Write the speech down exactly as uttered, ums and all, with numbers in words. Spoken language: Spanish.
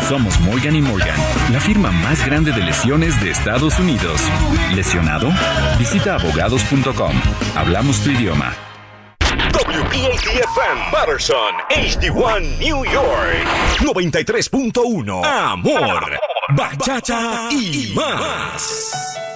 Somos Morgan y Morgan, la firma más grande de lesiones de Estados Unidos. ¿Lesionado? Visita abogados punto com. Hablamos tu idioma. W P A T F M Patterson, H D uno New York, noventa y tres punto uno. Amor, bachata y más.